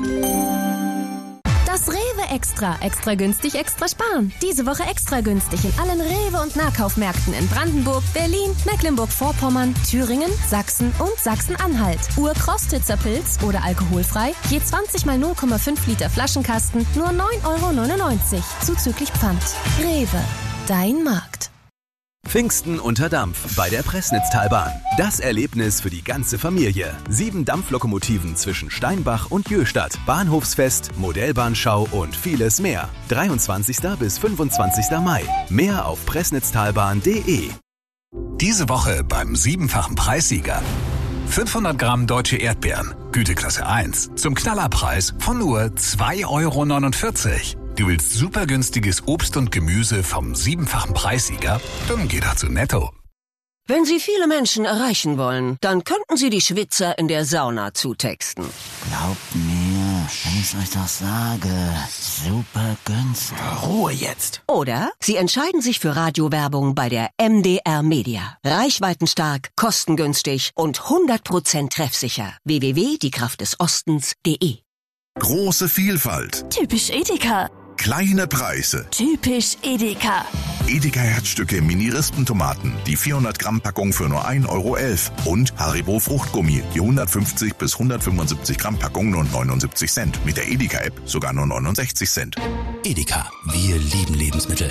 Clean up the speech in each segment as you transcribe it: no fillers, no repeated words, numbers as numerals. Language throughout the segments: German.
Das Rewe Extra. Extra günstig, extra sparen. Diese Woche extra günstig in allen Rewe- und Nahkaufmärkten in Brandenburg, Berlin, Mecklenburg-Vorpommern, Thüringen, Sachsen und Sachsen-Anhalt. Ur-Krostitzer Pilz oder alkoholfrei, je 20 x 0,5 Liter Flaschenkasten, nur 9,99 €, zuzüglich Pfand. Rewe, dein Markt. Pfingsten unter Dampf bei der Pressnitztalbahn. Das Erlebnis für die ganze Familie. 7 Dampflokomotiven zwischen Steinbach und Jöhstadt. Bahnhofsfest, Modellbahnschau und vieles mehr. 23. bis 25. Mai. Mehr auf pressnitztalbahn.de. Diese Woche beim 7-fachen Preissieger. 500 Gramm deutsche Erdbeeren, Güteklasse 1, zum Knallerpreis von nur 2,49 €. Du willst super günstiges Obst und Gemüse vom 7-fachen Preissieger? Dann geh doch zu Netto. Wenn Sie viele Menschen erreichen wollen, dann könnten Sie die Schwitzer in der Sauna zutexten. Glaubt mir, wenn ich euch das sage, super günstig. Ruhe jetzt. Oder Sie entscheiden sich für Radiowerbung bei der MDR Media. Reichweitenstark, kostengünstig und 100% treffsicher. www.diekraftdesostens.de. Große Vielfalt. Typisch Edeka. Kleine Preise. Typisch Edeka. Edeka Herzstücke Mini-Rispentomaten, die 400 Gramm Packung für nur 1,11 € und Haribo Fruchtgummi, die 150 bis 175 Gramm Packung nur 79 Cent. Mit der Edeka App sogar nur 69 Cent. Edeka, wir lieben Lebensmittel.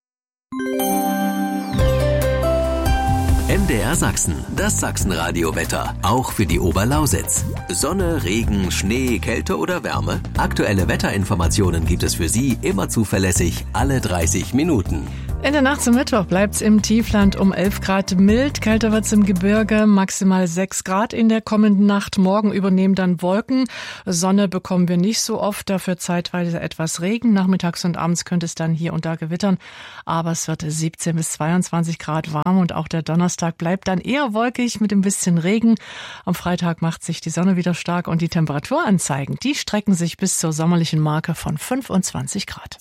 MDR Sachsen, das Sachsenradio-Wetter, auch für die Oberlausitz. Sonne, Regen, Schnee, Kälte oder Wärme? Aktuelle Wetterinformationen gibt es für Sie immer zuverlässig, alle 30 Minuten. In der Nacht zum Mittwoch bleibt's im Tiefland um 11 Grad mild, kälter wird's im Gebirge, maximal 6 Grad in der kommenden Nacht. Morgen übernehmen dann Wolken. Sonne bekommen wir nicht so oft, dafür zeitweise etwas Regen. Nachmittags und abends könnte es dann hier und da gewittern, aber es wird 17 bis 22 Grad warm und auch der Donnerstag bleibt dann eher wolkig mit ein bisschen Regen. Am Freitag macht sich die Sonne wieder stark und die Temperaturanzeigen, die strecken sich bis zur sommerlichen Marke von 25 Grad.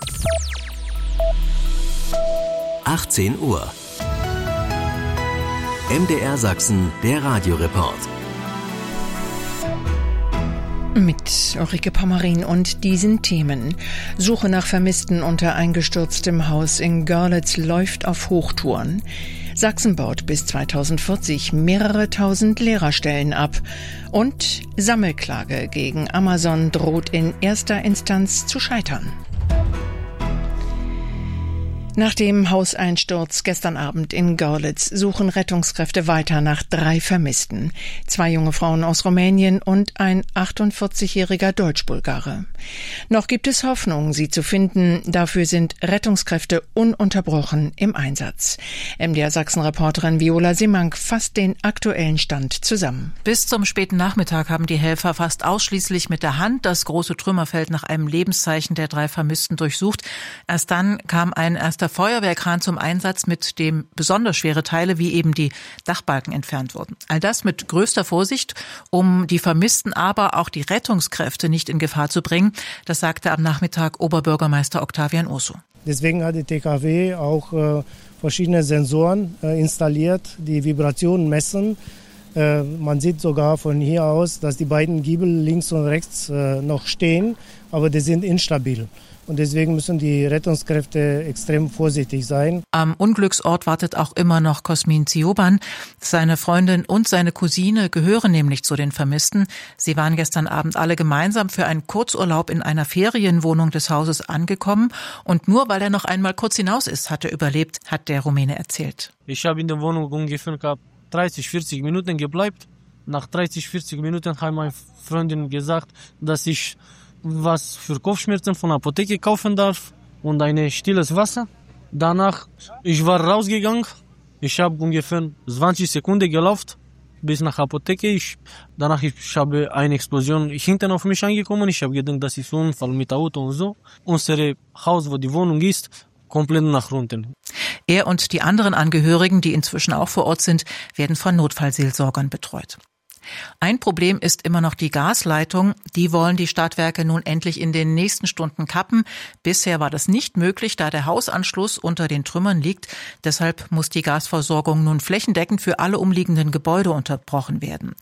18 Uhr. MDR Sachsen, der Radioreport. Mit Ulrike Pommerin und diesen Themen. Suche nach Vermissten unter eingestürztem Haus in Görlitz läuft auf Hochtouren. Sachsen baut bis 2040 mehrere tausend Lehrerstellen ab. Und Sammelklage gegen Amazon droht in erster Instanz zu scheitern. Nach dem Hauseinsturz gestern Abend in Görlitz suchen Rettungskräfte weiter nach 3 Vermissten. 2 junge Frauen aus Rumänien und ein 48-jähriger Deutsch-Bulgare. Noch gibt es Hoffnung, sie zu finden. Dafür sind Rettungskräfte ununterbrochen im Einsatz. MDR Sachsen-Reporterin Viola Simank fasst den aktuellen Stand zusammen. Bis zum späten Nachmittag haben die Helfer fast ausschließlich mit der Hand das große Trümmerfeld nach einem Lebenszeichen der 3 Vermissten durchsucht. Erst dann kam ein erster Feuerwehrkran zum Einsatz, mit dem besonders schwere Teile wie eben die Dachbalken entfernt wurden. All das mit größter Vorsicht, um die Vermissten, aber auch die Rettungskräfte nicht in Gefahr zu bringen. Das sagte am Nachmittag Oberbürgermeister Octavian Urso. Deswegen hat die TKW auch verschiedene Sensoren installiert, die Vibrationen messen. Man sieht sogar von hier aus, dass die beiden Giebel links und rechts noch stehen, aber die sind instabil. Und deswegen müssen die Rettungskräfte extrem vorsichtig sein. Am Unglücksort wartet auch immer noch Cosmin Zioban. Seine Freundin und seine Cousine gehören nämlich zu den Vermissten. Sie waren gestern Abend alle gemeinsam für einen Kurzurlaub in einer Ferienwohnung des Hauses angekommen. Und nur weil er noch einmal kurz hinaus ist, hat er überlebt, hat der Rumäne erzählt. Ich habe in der Wohnung ungefähr 30, 40 Minuten gebleibt. Nach 30, 40 Minuten hat meine Freundin gesagt, dass ich was für Kopfschmerzen von der Apotheke kaufen darf und ein stilles Wasser. Danach, ich war rausgegangen. Ich habe ungefähr 20 Sekunden gelaufen bis nach der Apotheke. Danach habe eine Explosion hinten auf mich angekommen. Ich habe gedacht, das ist ein Unfall mit Auto und so. Unser Haus, wo die Wohnung ist, komplett nach unten. Er und die anderen Angehörigen, die inzwischen auch vor Ort sind, werden von Notfallseelsorgern betreut. Ein Problem ist immer noch die Gasleitung. Die wollen die Stadtwerke nun endlich in den nächsten Stunden kappen. Bisher war das nicht möglich, da der Hausanschluss unter den Trümmern liegt. Deshalb muss die Gasversorgung nun flächendeckend für alle umliegenden Gebäude unterbrochen werden.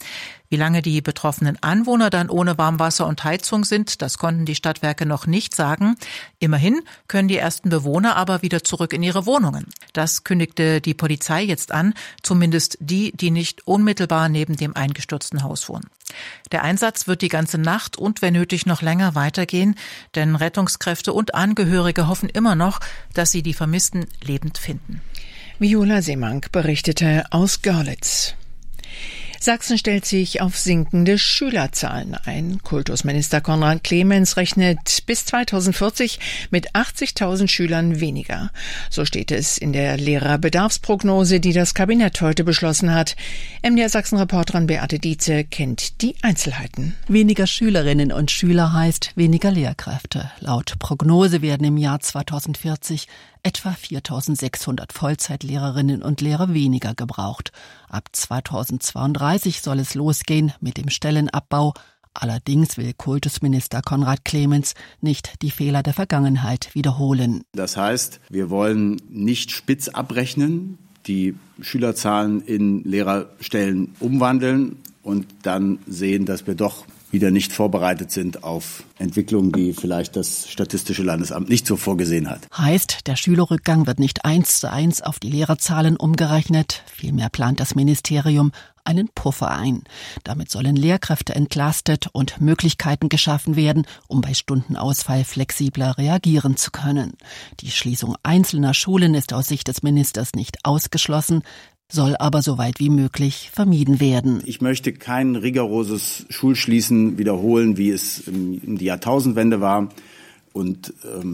Wie lange die betroffenen Anwohner dann ohne Warmwasser und Heizung sind, das konnten die Stadtwerke noch nicht sagen. Immerhin können die ersten Bewohner aber wieder zurück in ihre Wohnungen. Das kündigte die Polizei jetzt an, zumindest die, die nicht unmittelbar neben dem eingestürzten Haus wohnen. Der Einsatz wird die ganze Nacht und wenn nötig noch länger weitergehen, denn Rettungskräfte und Angehörige hoffen immer noch, dass sie die Vermissten lebend finden. Viola Seemank berichtete aus Görlitz. Sachsen stellt sich auf sinkende Schülerzahlen ein. Kultusminister Konrad Clemens rechnet bis 2040 mit 80.000 Schülern weniger. So steht es in der Lehrerbedarfsprognose, die das Kabinett heute beschlossen hat. MDR Sachsen-Reporterin Beate Dietze kennt die Einzelheiten. Weniger Schülerinnen und Schüler heißt weniger Lehrkräfte. Laut Prognose werden im Jahr 2040 etwa 4.600 Vollzeitlehrerinnen und Lehrer weniger gebraucht. Ab 2032 soll es losgehen mit dem Stellenabbau. Allerdings will Kultusminister Konrad Clemens nicht die Fehler der Vergangenheit wiederholen. Das heißt, wir wollen nicht spitz abrechnen, die Schülerzahlen in Lehrerstellen umwandeln und dann sehen, dass wir doch wieder nicht vorbereitet sind auf Entwicklungen, die vielleicht das Statistische Landesamt nicht so vorgesehen hat. Heißt, der Schülerrückgang wird nicht 1:1 auf die Lehrerzahlen umgerechnet. Vielmehr plant das Ministerium einen Puffer ein. Damit sollen Lehrkräfte entlastet und Möglichkeiten geschaffen werden, um bei Stundenausfall flexibler reagieren zu können. Die Schließung einzelner Schulen ist aus Sicht des Ministers nicht ausgeschlossen, soll aber so weit wie möglich vermieden werden. Ich möchte kein rigoroses Schulschließen wiederholen, wie es in die Jahrtausendwende war. Und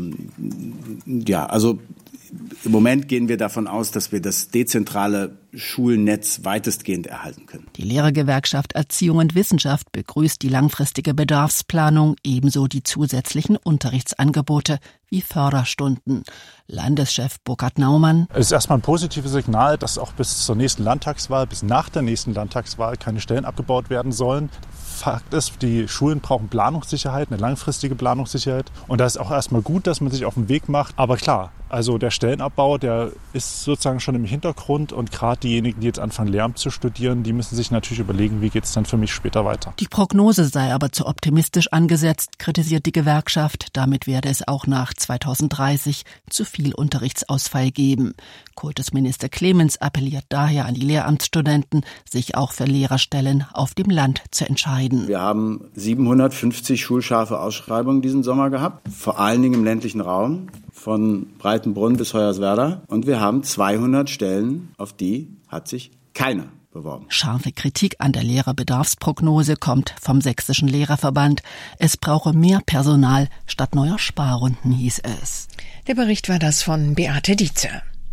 also im Moment gehen wir davon aus, dass wir das dezentrale Schulnetz weitestgehend erhalten können. Die Lehrergewerkschaft Erziehung und Wissenschaft begrüßt die langfristige Bedarfsplanung, ebenso die zusätzlichen Unterrichtsangebote wie Förderstunden. Landeschef Burkhard Naumann: Es ist erstmal ein positives Signal, dass auch bis zur nächsten Landtagswahl, bis nach der nächsten Landtagswahl keine Stellen abgebaut werden sollen. Fakt ist, die Schulen brauchen Planungssicherheit, eine langfristige Planungssicherheit. Und da ist auch erstmal gut, dass man sich auf den Weg macht. Aber klar, also der Stellenabbau, der ist sozusagen schon im Hintergrund. Und gerade diejenigen, die jetzt anfangen, Lehramt zu studieren, die müssen sich natürlich überlegen, wie geht es dann für mich später weiter. Die Prognose sei aber zu optimistisch angesetzt, kritisiert die Gewerkschaft. Damit werde es auch nach 2030 zu viel Unterrichtsausfall geben. Kultusminister Clemens appelliert daher an die Lehramtsstudenten, sich auch für Lehrerstellen auf dem Land zu entscheiden. Wir haben 750 schulscharfe Ausschreibungen diesen Sommer gehabt, vor allen Dingen im ländlichen Raum, von Breitenbrunn bis Hoyerswerda. Und wir haben 200 Stellen, auf die hat sich keiner beworben. Scharfe Kritik an der Lehrerbedarfsprognose kommt vom Sächsischen Lehrerverband. Es brauche mehr Personal statt neuer Sparrunden, hieß es. Der Bericht war das von Beate Dietze.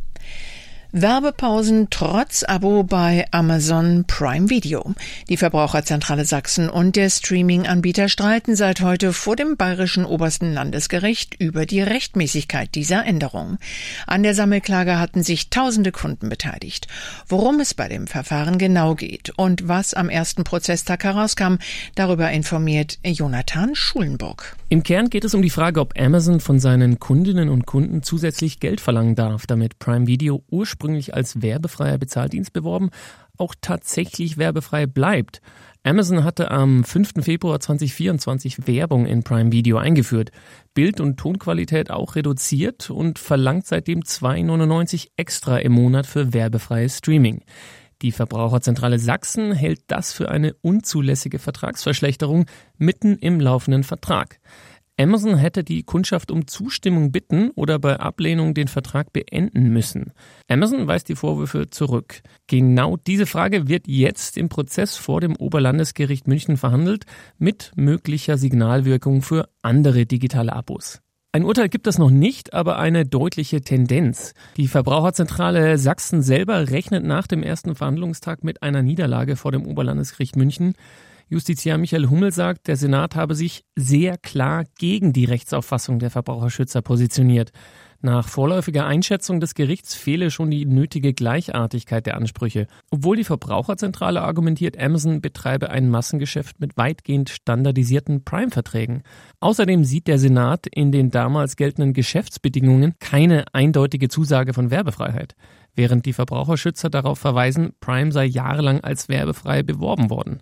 Werbepausen trotz Abo bei Amazon Prime Video. Die Verbraucherzentrale Sachsen und der Streaming-Anbieter streiten seit heute vor dem Bayerischen Obersten Landesgericht über die Rechtmäßigkeit dieser Änderung. An der Sammelklage hatten sich tausende Kunden beteiligt. Worum es bei dem Verfahren genau geht und was am ersten Prozesstag herauskam, darüber informiert Jonathan Schulenburg. Im Kern geht es um die Frage, ob Amazon von seinen Kundinnen und Kunden zusätzlich Geld verlangen darf, damit Prime Video ursprünglich als werbefreier Bezahldienst beworben auch tatsächlich werbefrei bleibt. Amazon hatte am 5. Februar 2024 Werbung in Prime Video eingeführt, Bild- und Tonqualität auch reduziert und verlangt seitdem 2,99 € extra im Monat für werbefreies Streaming. Die Verbraucherzentrale Sachsen hält das für eine unzulässige Vertragsverschlechterung mitten im laufenden Vertrag. Amazon hätte die Kundschaft um Zustimmung bitten oder bei Ablehnung den Vertrag beenden müssen. Amazon weist die Vorwürfe zurück. Genau diese Frage wird jetzt im Prozess vor dem Oberlandesgericht München verhandelt, mit möglicher Signalwirkung für andere digitale Abos. Ein Urteil gibt es noch nicht, aber eine deutliche Tendenz. Die Verbraucherzentrale Sachsen selber rechnet nach dem ersten Verhandlungstag mit einer Niederlage vor dem Oberlandesgericht München. Justiziar Michael Hummel sagt, der Senat habe sich sehr klar gegen die Rechtsauffassung der Verbraucherschützer positioniert. Nach vorläufiger Einschätzung des Gerichts fehle schon die nötige Gleichartigkeit der Ansprüche. Obwohl die Verbraucherzentrale argumentiert, Amazon betreibe ein Massengeschäft mit weitgehend standardisierten Prime-Verträgen. Außerdem sieht der Senat in den damals geltenden Geschäftsbedingungen keine eindeutige Zusage von Werbefreiheit, während die Verbraucherschützer darauf verweisen, Prime sei jahrelang als werbefrei beworben worden.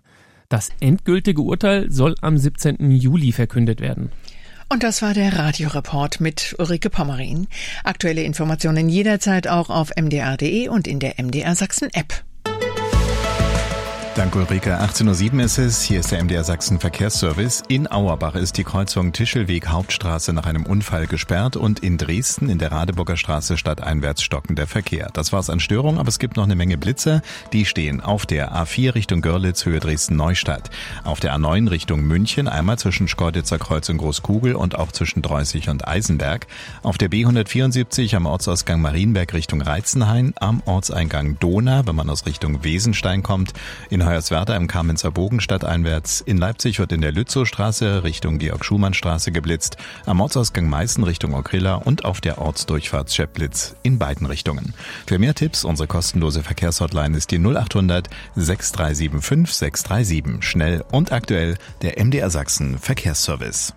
Das endgültige Urteil soll am 17. Juli verkündet werden. Und das war der Radioreport mit Ulrike Pommerin. Aktuelle Informationen jederzeit auch auf mdr.de und in der MDR Sachsen App. Danke Ulrike. 18.07 Uhr ist es. Hier ist der MDR Sachsen Verkehrsservice. In Auerbach ist die Kreuzung Tischelweg Hauptstraße nach einem Unfall gesperrt und in Dresden in der Radeburger Straße stadteinwärts stockender Verkehr. Das war's an Störungen, aber es gibt noch eine Menge Blitzer. Die stehen auf der A4 Richtung Görlitz, Höhe Dresden-Neustadt. Auf der A9 Richtung München, einmal zwischen Schkeuditzer Kreuz und Großkugel und auch zwischen Dreußig und Eisenberg. Auf der B174 am Ortsausgang Marienberg Richtung Reitzenhain, am Ortseingang Dohna, wenn man aus Richtung Wesenstein kommt. In Hoyerswerda im Kamenzer Bogen stadteinwärts. In Leipzig wird in der Lützowstraße Richtung Georg-Schumann-Straße geblitzt. Am Ortsausgang Meißen Richtung Okrilla und auf der Ortsdurchfahrt Schöpplitz in beiden Richtungen. Für mehr Tipps, unsere kostenlose Verkehrshotline ist die 0800 6375 637. Schnell und aktuell der MDR Sachsen Verkehrsservice.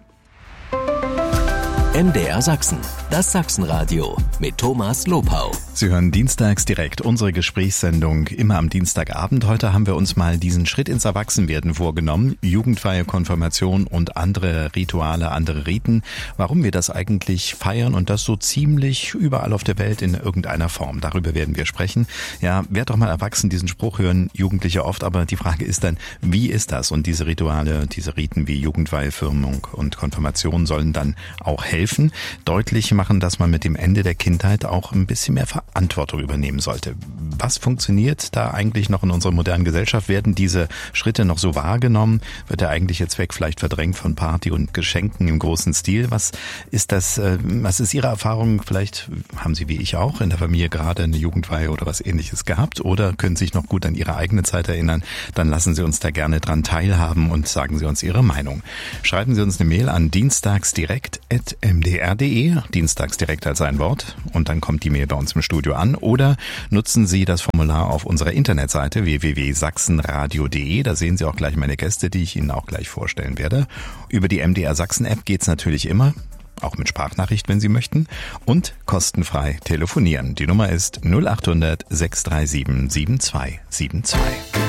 MDR Sachsen, das Sachsenradio mit Thomas Lopau. Sie hören dienstags direkt unsere Gesprächssendung immer am Dienstagabend. Heute haben wir uns mal diesen Schritt ins Erwachsenwerden vorgenommen. Jugendweihe, Konfirmation und andere Rituale, andere Riten. Warum wir das eigentlich feiern und das so ziemlich überall auf der Welt in irgendeiner Form. Darüber werden wir sprechen. Ja, werd doch mal erwachsen, diesen Spruch hören Jugendliche oft. Aber die Frage ist dann, wie ist das? Und diese Rituale, diese Riten wie Jugendweihe, Firmung und Konfirmation sollen dann auch helfen, deutlich machen, dass man mit dem Ende der Kindheit auch ein bisschen mehr Verantwortung übernehmen sollte. Was funktioniert da eigentlich noch in unserer modernen Gesellschaft? Werden diese Schritte noch so wahrgenommen? Wird der eigentliche Zweck vielleicht verdrängt von Party und Geschenken im großen Stil? Was ist das? Was ist Ihre Erfahrung? Vielleicht haben Sie wie ich auch in der Familie gerade eine Jugendweihe oder was Ähnliches gehabt oder können sich noch gut an Ihre eigene Zeit erinnern? Dann lassen Sie uns da gerne dran teilhaben und sagen Sie uns Ihre Meinung. Schreiben Sie uns eine Mail an dienstagsdirekt@mdr.de, dienstags direkt als ein Wort und dann kommt die Mail bei uns im Studio an oder nutzen Sie das Formular auf unserer Internetseite www.sachsenradio.de. Da sehen Sie auch gleich meine Gäste, die ich Ihnen auch gleich vorstellen werde. Über die MDR Sachsen App geht's natürlich immer, auch mit Sprachnachricht, wenn Sie möchten, und kostenfrei telefonieren. Die Nummer ist 0800 637 7272.